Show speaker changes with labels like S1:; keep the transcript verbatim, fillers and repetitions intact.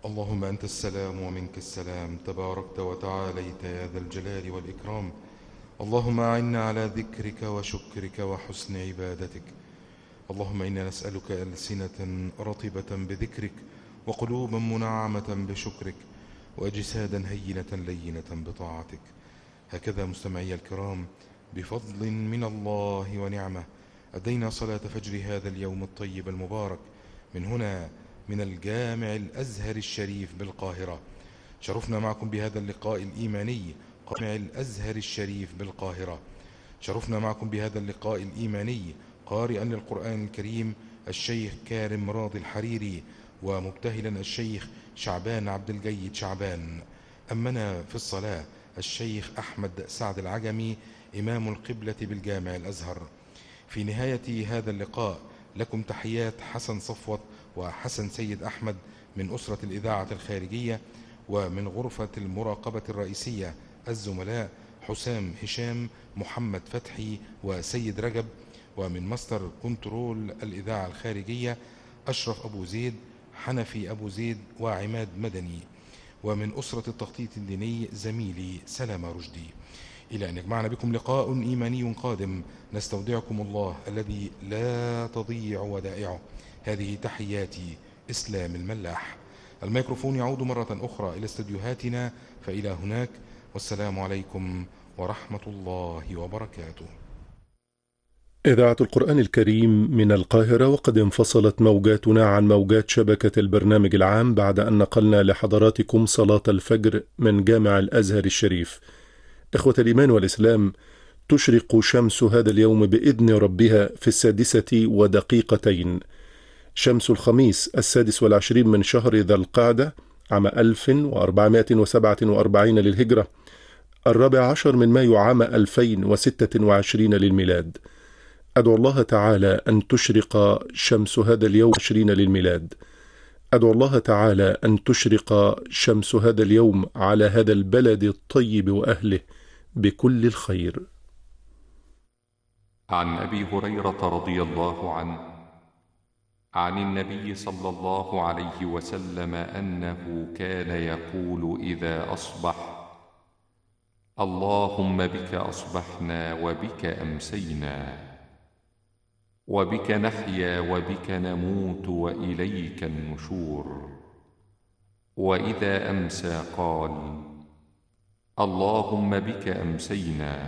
S1: اللهم أنت السلام ومنك السلام، تباركت وتعاليت يا ذا الجلال والإكرام. اللهم أعنا على ذكرك وشكرك وحسن عبادتك. اللهم إنا نسألك ألسنة رطبة بذكرك، وقلوبا منعمة بشكرك، وأجسادا هينة لينة بطاعتك. هكذا مستمعي الكرام، بفضل من الله ونعمة أدينا صلاة فجر هذا اليوم الطيب المبارك من هنا، من الجامع الأزهر الشريف بالقاهرة. شرفنا معكم بهذا اللقاء الإيماني، جامع الأزهر الشريف بالقاهرة. شرفنا معكم بهذا اللقاء الإيماني قارئا للقرآن الكريم الشيخ كارم راضي الحريري، ومبتهلا الشيخ شعبان عبد الجيد شعبان. أمنا في الصلاة الشيخ أحمد سعد العجمي، إمام القبلة بالجامع الأزهر. في نهاية هذا اللقاء لكم تحيات حسن صفوت وحسن سيد أحمد من أسرة الإذاعة الخارجية، ومن غرفة المراقبة الرئيسية الزملاء حسام هشام، محمد فتحي، وسيد رجب، ومن ماستر كنترول الإذاعة الخارجية أشرف أبو زيد، حنفي أبو زيد، وعماد مدني، ومن أسرة التخطيط الديني زميلي سلامة رشدي. إلى أن يجمعنا بكم لقاء إيماني قادم، نستودعكم الله الذي لا تضيع ودائعه. هذه تحياتي إسلام الملاح. الميكروفون يعود مرة أخرى إلى استديوهاتنا، فإلى هناك، والسلام عليكم ورحمة الله وبركاته.
S2: إذاعة القرآن الكريم من القاهرة، وقد انفصلت موجاتنا عن موجات شبكة البرنامج العام بعد أن نقلنا لحضراتكم صلاة الفجر من جامع الأزهر الشريف. إخوة الإيمان والإسلام، تشرق شمس هذا اليوم بإذن ربها في السادسة ودقيقتين، شمس الخميس السادس والعشرين من شهر ذا القعدة عام ألف وأربعمائة وسبعة وأربعين للهجرة، الرابع عشر من مايو عام ألفين وستة وعشرين للميلاد. أدعو الله تعالى أن تشرق شمس هذا اليوم عشرين للميلاد. أدعو الله تعالى أن تشرق شمس هذا اليوم على هذا البلد الطيب وأهله بكل الخير.
S3: عن أبي هريرة رضي الله عنه عن النبي صلى الله عليه وسلم أنه كان يقول إذا أصبح: اللهم بك أصبحنا وبك أمسينا، وبك نحيا وبك نموت وإليك النشور. وإذا أمسى قال: اللهم بك أمسينا